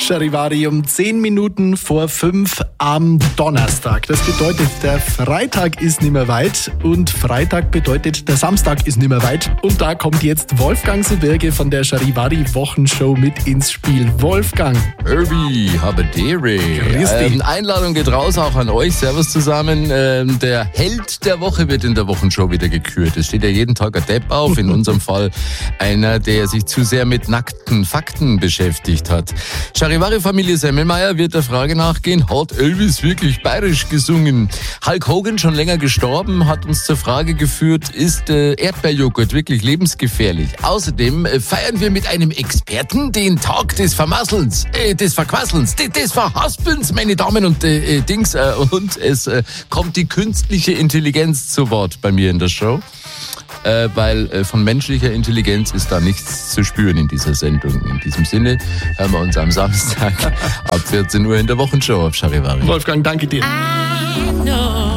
Charivari um 10 Minuten vor 5 am Donnerstag. Das bedeutet, der Freitag ist nicht mehr weit und Freitag bedeutet, der Samstag ist nicht mehr weit. Und da kommt jetzt Wolfgang Sebirge von der Charivari-Wochenshow mit ins Spiel. Wolfgang. Irby, habedere. Einladung geht raus auch an euch. Servus zusammen. Der Held der Woche wird in der Wochenshow wieder gekürt. Es steht ja jeden Tag ein Depp auf. In unserem Fall einer, der sich zu sehr mit nackten Fakten beschäftigt hat. Charivari-Familie Semmelmeier wird der Frage nachgehen, hat Elvis wirklich bayerisch gesungen? Hulk Hogan, schon länger gestorben, hat uns zur Frage geführt, ist Erdbeerjoghurt wirklich lebensgefährlich? Außerdem feiern wir mit einem Experten den Tag des Vermasselns, des Verquasselns, des Verhaspelns, meine Damen und Dings. Und es kommt die künstliche Intelligenz zu Wort bei mir in der Show. Weil von menschlicher Intelligenz ist da nichts zu spüren in dieser Sendung. In diesem Sinne hören wir uns am Samstag ab 14 Uhr in der Wochenshow auf Charivari. Wolfgang, danke dir. I know.